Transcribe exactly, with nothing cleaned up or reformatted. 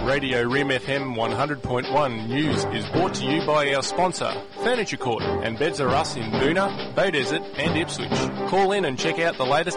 Radio Rim F M one hundred point one News is brought to you by our sponsor, Furniture Court, and Beds Are Us in Boona, Beaudesert and Ipswich. Call in and check out the latest